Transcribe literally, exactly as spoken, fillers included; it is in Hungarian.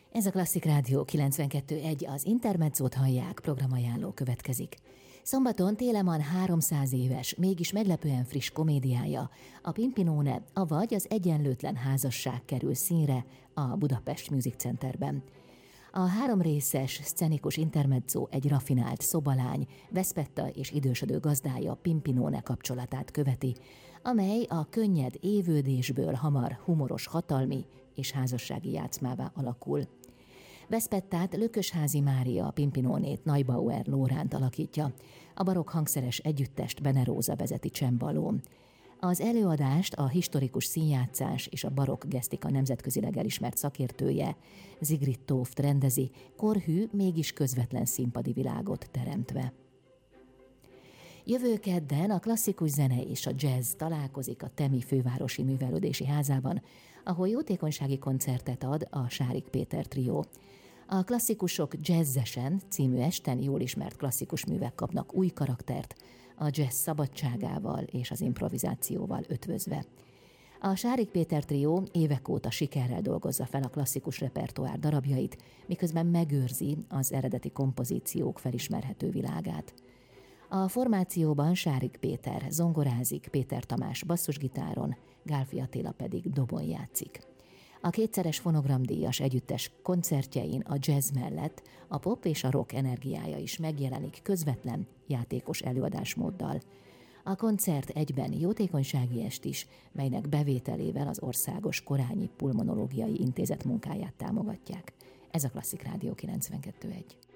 Ez a Klasszik Rádió kilencvenkettő egy, az Intermezzót hallják, programajánló következik. Szombaton Téleman háromszáz éves, mégis meglepően friss komédiája, a Pimpinóne, avagy az Egyenlőtlen házasság kerül színre a Budapest Music Centerben. A három részes, szcenikus intermezzó egy rafinált szobalány, Veszpetta és idősödő gazdája Pimpinóne kapcsolatát követi, amely a könnyed évődésből hamar humoros hatalmi és házassági játszmává alakul. Veszpettát Lökösházi Mária, Pimpinónét Neubauer Lóránt alakítja, a barokk hangszeres együttest Bene Róza vezeti csembalón. Az előadást a historikus színjátszás és a barokk gesztika nemzetközileg elismert szakértője, Sigrid Tóft rendezi, korhű, mégis közvetlen színpadi világot teremtve. Jövő kedden a klasszikus zene és a jazz találkozik a Temi Fővárosi Művelődési Házában, ahol jótékonysági koncertet ad a Sárik Péter trió. A Klasszikusok Jazzesen című esten jól ismert klasszikus művek kapnak új karaktert, a jazz szabadságával és az improvizációval ötvözve. A Sárik Péter trió évek óta sikerrel dolgozza fel a klasszikus repertoár darabjait, miközben megőrzi az eredeti kompozíciók felismerhető világát. A formációban Sárik Péter zongorázik, Péter Tamás basszusgitáron, Gálfi Attila pedig dobon játszik. A kétszeres fonogramdíjas együttes koncertjein a jazz mellett a pop és a rock energiája is megjelenik közvetlen, játékos előadásmóddal. A koncert egyben jótékonysági est is, melynek bevételével az Országos Korányi Pulmonológiai Intézet munkáját támogatják. Ez a Klasszik Rádió kilencvenkettő egy.